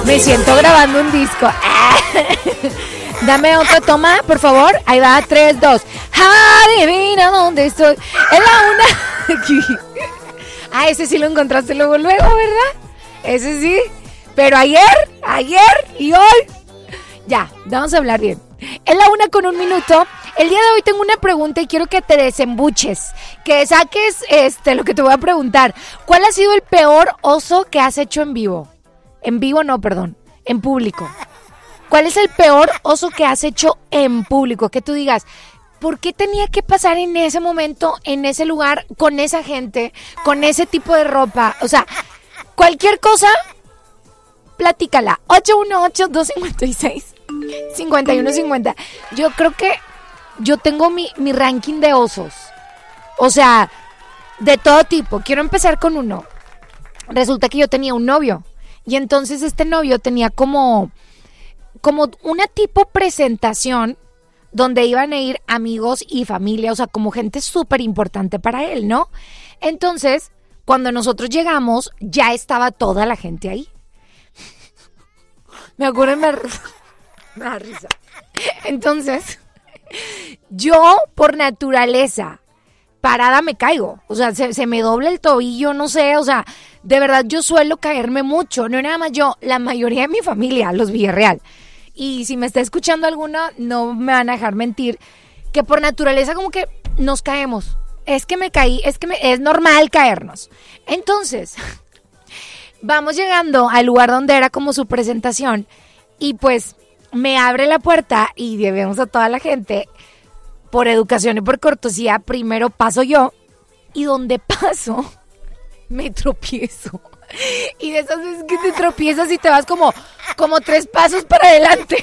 Me siento grabando un disco. Dame otra toma, por favor. Ahí va, 3, 2. Adivina dónde estoy. Es la una. Ese sí lo encontraste luego, ¿verdad? Ese sí. Pero ayer y hoy. Ya, vamos a hablar bien. Es la 1:01. El día de hoy tengo una pregunta y quiero que te desembuches, que saques lo que te voy a preguntar. ¿Cuál ha sido el peor oso que has hecho en vivo? En vivo no, perdón, en público. ¿Cuál es el peor oso que has hecho en público? Que tú digas, ¿por qué tenía que pasar en ese momento, en ese lugar, con esa gente, con ese tipo de ropa? O sea, cualquier cosa, platícala. 818-256-5150. Yo creo que yo tengo mi ranking de osos. O sea, de todo tipo. Quiero empezar con uno. Resulta que yo tenía un novio. Y entonces este novio tenía como una tipo presentación donde iban a ir amigos y familia, o sea, como gente súper importante para él, ¿no? Entonces, cuando nosotros llegamos, ya estaba toda la gente ahí. Me acuerdo, me da risa. Entonces, yo por naturaleza, parada me caigo, o sea, se me dobla el tobillo, no sé, o sea, de verdad yo suelo caerme mucho, no nada más yo, la mayoría de mi familia, los Villarreal. Y si me está escuchando alguna, no me van a dejar mentir, que por naturaleza como que nos caemos. Es que me caí, es normal caernos. Entonces, vamos llegando al lugar donde era como su presentación y pues me abre la puerta y vemos a toda la gente. Por educación y por cortesía, primero paso yo y donde paso, me tropiezo. Y de esas veces que te tropiezas y te vas como 3 pasos para adelante.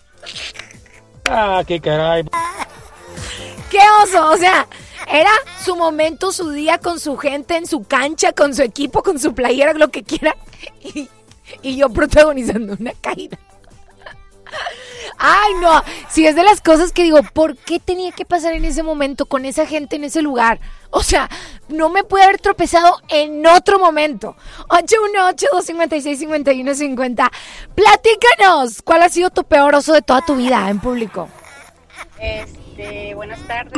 Qué caray. ¡Qué oso! O sea, era su momento, su día con su gente, en su cancha, con su equipo, con su playera, lo que quiera. Y yo protagonizando una caída. Ay, no, si es de las cosas que digo, ¿por qué tenía que pasar en ese momento con esa gente en ese lugar? O sea, no me pude haber tropezado en otro momento. 818-256-5150. Platícanos, ¿cuál ha sido tu peor oso de toda tu vida en público? Buenas tardes.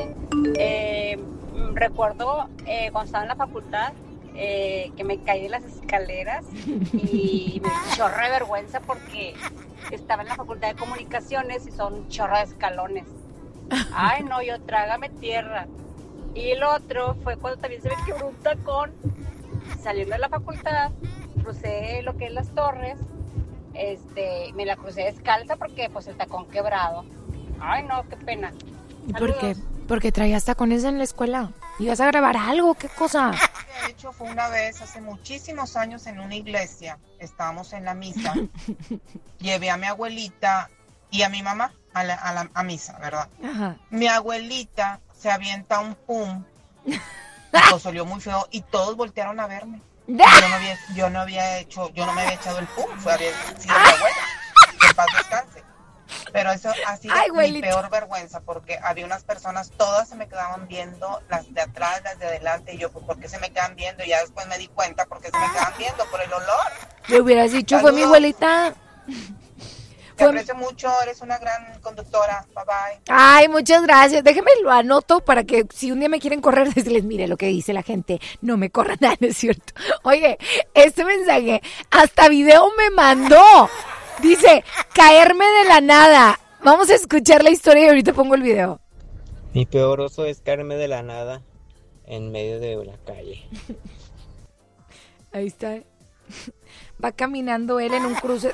Recuerdo cuando estaba en la facultad, que me caí de las escaleras y me dio un chorro de vergüenza porque estaba en la facultad de comunicaciones y son un chorro de escalones. Ay, no, yo trágame tierra. Y el otro fue cuando también se me quebró un tacón saliendo de la facultad, crucé lo que es las torres, me la crucé descalza porque pues el tacón quebrado. Ay, no, qué pena. ¿Por qué? Porque traías tacones en la escuela. ¿Ibas a grabar algo? ¿Qué cosa? De hecho, fue una vez, hace muchísimos años, en una iglesia. Estábamos en la misa. Llevé a mi abuelita y a mi mamá a misa, ¿verdad? Ajá. Mi abuelita se avienta un pum. Nos olió muy feo y todos voltearon a verme. Yo no me había echado el pum. Había sido mi abuela. Que en paz descanse. Pero eso ha sido mi peor vergüenza, porque había unas personas, todas se me quedaban viendo, las de atrás, las de adelante, y yo, pues, ¿por qué se me quedan viendo? Y ya después me di cuenta por qué se me quedan viendo, por el olor. Le hubieras dicho, saludos. Fue mi abuelita. Te aprecio mucho, eres una gran conductora, bye bye. Ay, muchas gracias, déjenme lo anoto para que si un día me quieren correr, decirles, mire lo que dice la gente, no me corran, nada, no es cierto. Oye, este mensaje, hasta video me mandó. Dice, caerme de la nada. Vamos a escuchar la historia y ahorita pongo el video. Mi peor oso es caerme de la nada en medio de la calle. Ahí está. Va caminando él en un cruce.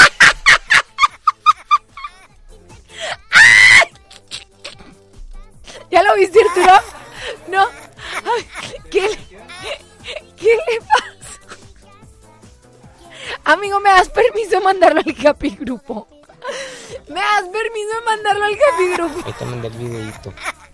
¿Ya lo viste, Arturo? No. Ay, ¿qué le pasa? Amigo, ¿me das permiso de mandarlo al Capigrupo? ¿Me das permiso de mandarlo al Capigrupo? Ahí te mandé el videito.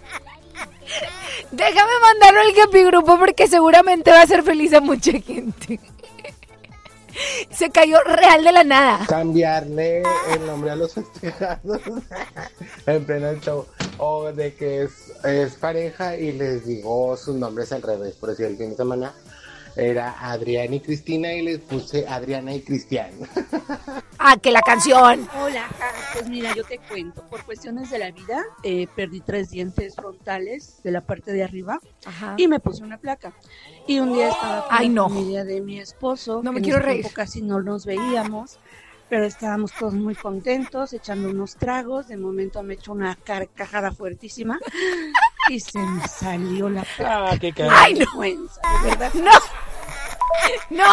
Déjame mandarlo al Capigrupo porque seguramente va a hacer feliz a mucha gente. Se cayó real de la nada. Cambiarle el nombre a los festejados en pleno show. O de que es pareja y les digo sus nombres al revés. Por decir, el fin de semana Era Adriana y Cristina y les puse Adriana y Cristian. Ah, que la canción. Hola, pues mira, yo te cuento. Por cuestiones de la vida, perdí 3 dientes frontales de la parte de arriba. Ajá. Y me puse una placa. Y un día estaba con la familia de mi esposo. No me que quiero en ese reír. tiempo casi no nos veíamos, pero estábamos todos muy contentos, echando unos tragos. De momento me echó una carcajada fuertísima y se me salió la placa. Ah, qué Ay, no. Vergüenza, de verdad. ¡No!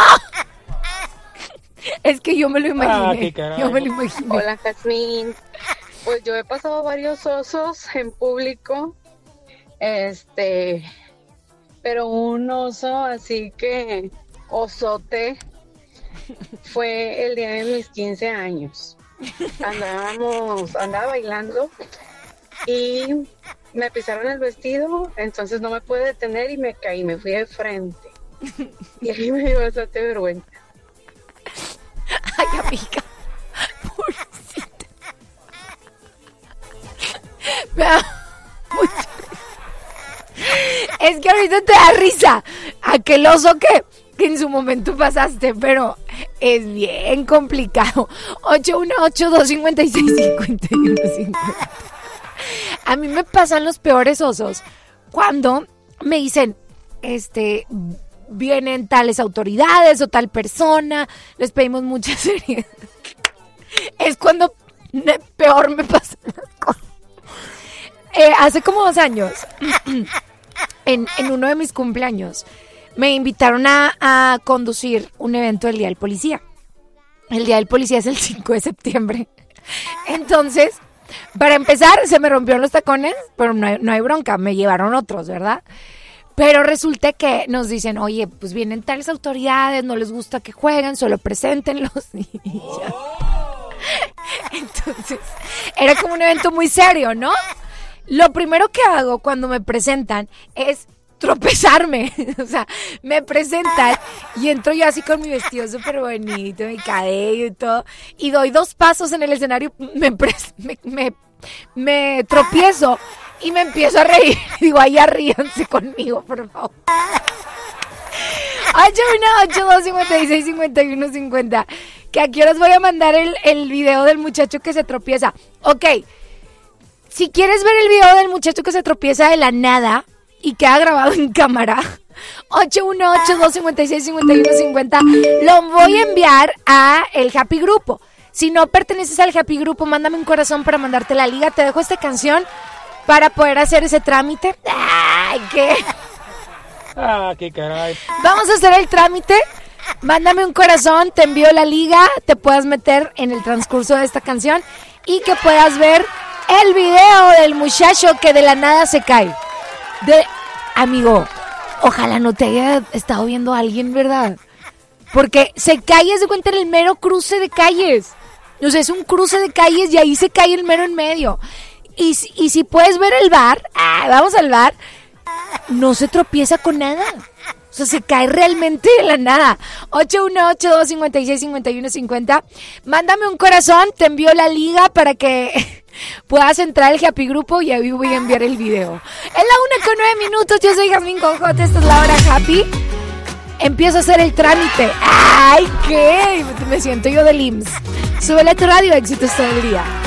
Es que yo me lo imaginé. qué caray. Yo me lo imaginé. Hola, Jazmín. Pues yo he pasado varios osos en público, pero un oso así que osote fue el día de mis 15 años. Andaba bailando y me pisaron el vestido, entonces no me pude detener y me caí, me fui de frente. Y ahí me dio bastante vergüenza. Ay, amiga. Pobrecita. Me da mucha risa. Es que ahorita te da risa aquel oso que en su momento pasaste, pero es bien complicado. 818-256-5150. A mí me pasan los peores osos cuando me dicen, vienen tales autoridades o tal persona, les pedimos mucha seriedad. Es cuando peor me pasan las cosas. Hace como 2 años, en uno de mis cumpleaños, me invitaron a conducir un evento del Día del Policía. El Día del Policía es el 5 de septiembre. Entonces, para empezar, se me rompieron los tacones, pero no hay bronca, me llevaron otros, ¿verdad? Pero resulta que nos dicen, oye, pues vienen tales autoridades, no les gusta que jueguen, solo preséntenlos. Y ya. Entonces, era como un evento muy serio, ¿no? Lo primero que hago cuando me presentan es tropezarme. O sea, me presentan y entro yo así con mi vestido súper bonito, mi cabello y todo, y doy 2 pasos en el escenario, me tropiezo y me empiezo a reír. Digo, ahí ríanse conmigo, por favor. 818-256-5150. Que aquí os voy a mandar el video del muchacho que se tropieza. Ok, si quieres ver el video del muchacho que se tropieza de la nada y queda grabado en cámara, 818-256-5150, lo voy a enviar a el Happy Grupo. Si no perteneces al Happy Grupo, mándame un corazón para mandarte la liga. Te dejo esta canción para poder hacer ese trámite. ¡Ay, qué! Ah, qué caray. Vamos a hacer el trámite. Mándame un corazón, te envío la liga, te puedas meter en el transcurso de esta canción y que puedas ver el video del muchacho que de la nada se cae. Amigo, ojalá no te haya estado viendo a alguien, ¿verdad? Porque se cae, se cuenta, en el mero cruce de calles. O sea, es un cruce de calles y ahí se cae el mero en medio. Y si puedes ver el bar, vamos al bar, no se tropieza con nada. O sea, se cae realmente de la nada. 818-256-5150. Mándame un corazón, te envío la liga para que puedas entrar al Happy Grupo y ahí voy a enviar el video. Es la 1:09. Yo soy Jazmín Conjote, esta es la hora Happy. Empiezo a hacer el trámite. ¡Ay, qué! Me siento yo del IMSS. Súbele a tu radio, éxitos todo el día.